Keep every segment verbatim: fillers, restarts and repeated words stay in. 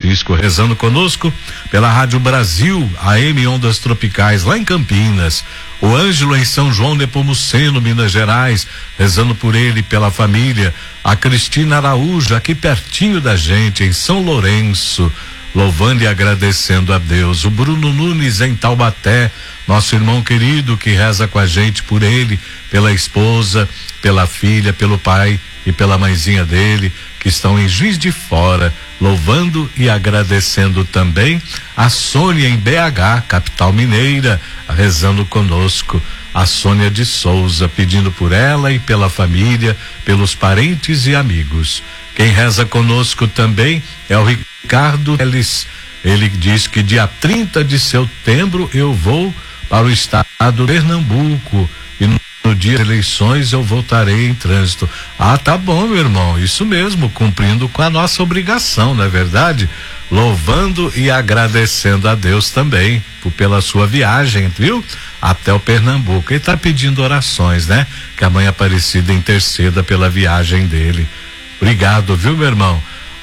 Francisco, rezando conosco pela Rádio Brasil, A M Ondas Tropicais, lá em Campinas. O Ângelo em São João Nepomuceno, Minas Gerais, rezando por ele e pela família. A Cristina Araújo, aqui pertinho da gente, em São Lourenço, louvando e agradecendo a Deus. O Bruno Nunes em Taubaté, nosso irmão querido que reza com a gente por ele, pela esposa, pela filha, pelo pai e pela mãezinha dele, que estão em Juiz de Fora, louvando e agradecendo também. A Sônia em B H, capital mineira, rezando conosco. A Sônia de Souza, pedindo por ela e pela família, pelos parentes e amigos. Quem reza conosco também é o Ricardo Teles. Ele diz que dia trinta de setembro eu vou para o estado de Pernambuco e no No dia das eleições eu voltarei em trânsito. Ah, tá bom, meu irmão, isso mesmo, cumprindo com a nossa obrigação, não é verdade? Louvando e agradecendo a Deus também por, pela sua viagem, viu? Até o Pernambuco. Ele tá pedindo orações, né? Que a Mãe Aparecida interceda pela viagem dele. Obrigado, viu, meu irmão?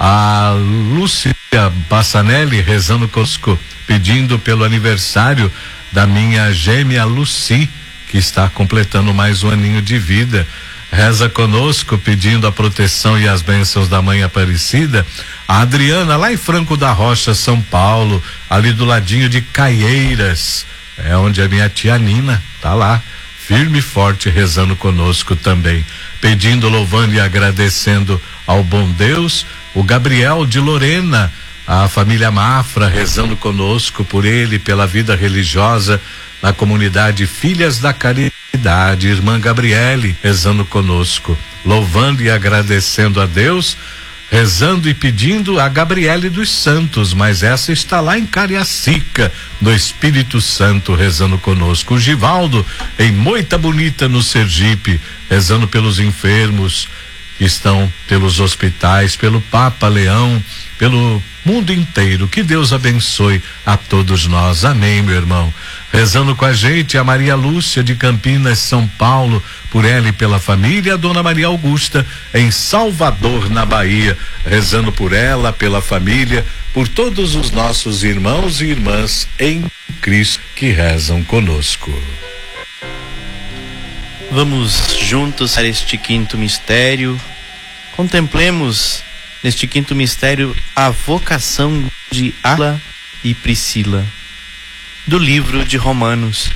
A Lúcia Passanelli rezando conosco, pedindo pelo aniversário da minha gêmea Luci, que está completando mais um aninho de vida. Reza conosco pedindo a proteção e as bênçãos da Mãe Aparecida. A Adriana lá em Franco da Rocha, São Paulo, ali do ladinho de Caieiras, é onde a minha tia Nina tá lá, firme e forte, rezando conosco também, pedindo, louvando e agradecendo ao bom Deus. O Gabriel de Lorena, a família Mafra, rezando conosco por ele, pela vida religiosa na comunidade Filhas da Caridade. Irmã Gabriele rezando conosco, louvando e agradecendo a Deus, rezando e pedindo a Gabriele dos Santos, mas essa está lá em Cariacica, do Espírito Santo, rezando conosco. O Givaldo em Moita Bonita, no Sergipe, rezando pelos enfermos que estão pelos hospitais, pelo Papa Leão, pelo mundo inteiro. Que Deus abençoe a todos nós. Amém, meu irmão. Rezando com a gente a Maria Lúcia de Campinas, São Paulo, por ela e pela família. A Dona Maria Augusta em Salvador, na Bahia, rezando por ela, pela família, por todos os nossos irmãos e irmãs em Cristo que rezam conosco. Vamos juntos para este quinto mistério. Contemplemos neste quinto mistério a vocação de Áquila e Priscila, do livro de Romanos.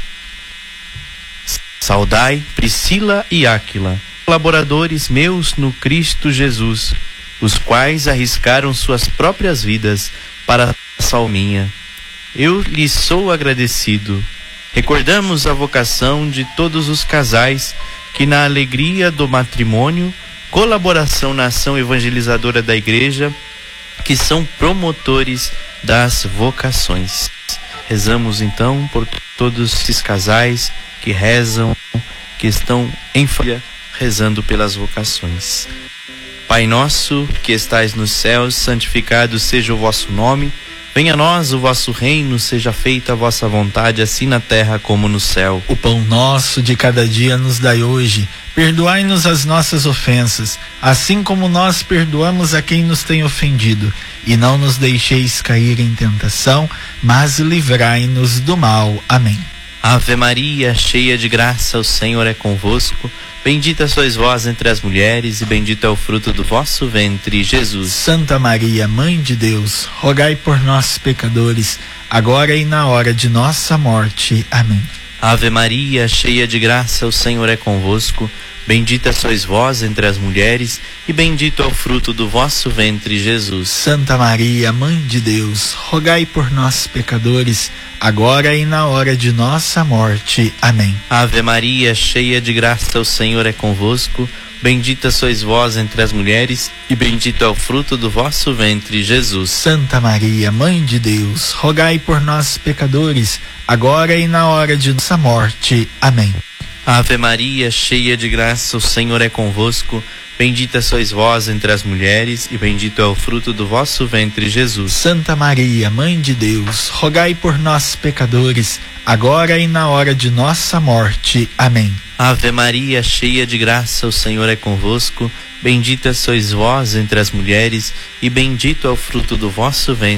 Saudai Priscila e Áquila, colaboradores meus no Cristo Jesus, os quais arriscaram suas próprias vidas para a salminha. Eu lhes sou agradecido. Recordamos a vocação de todos os casais que, na alegria do matrimônio, colaboração na ação evangelizadora da igreja, que são promotores das vocações. Rezamos então por todos esses casais que rezam, que estão em família, rezando pelas vocações. Pai nosso, que estais nos céus, santificado seja o vosso nome. Venha a nós o vosso reino, seja feita a vossa vontade, assim na terra como no céu. O pão nosso de cada dia nos dai hoje. Perdoai-nos as nossas ofensas, assim como nós perdoamos a quem nos tem ofendido. E não nos deixeis cair em tentação, mas livrai-nos do mal. Amém. Ave Maria, cheia de graça, o Senhor é convosco. Bendita sois vós entre as mulheres, e bendito é o fruto do vosso ventre, Jesus. Santa Maria, Mãe de Deus, rogai por nós, pecadores, agora e na hora de nossa morte. Amém. Ave Maria, cheia de graça, o Senhor é convosco. Bendita sois vós entre as mulheres, e bendito é o fruto do vosso ventre, Jesus. Santa Maria, Mãe de Deus, rogai por nós, pecadores, agora e na hora de nossa morte. Amém. Ave Maria, cheia de graça, o Senhor é convosco. Bendita sois vós entre as mulheres, e bendito é o fruto do vosso ventre, Jesus. Santa Maria, Mãe de Deus, rogai por nós, pecadores, agora e na hora de nossa morte. Amém. Ave Maria, cheia de graça, o Senhor é convosco. Bendita sois vós entre as mulheres, e bendito é o fruto do vosso ventre, Jesus. Santa Maria, Mãe de Deus, rogai por nós, pecadores, agora e na hora de nossa morte. Amém. Ave Maria, cheia de graça, o Senhor é convosco. Bendita sois vós entre as mulheres, e bendito é o fruto do vosso ventre,